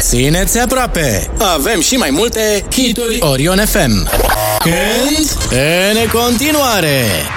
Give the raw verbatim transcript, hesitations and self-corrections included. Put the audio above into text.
Țineți aproape! Avem și mai multe hituri Orion F M. Când? În continuare!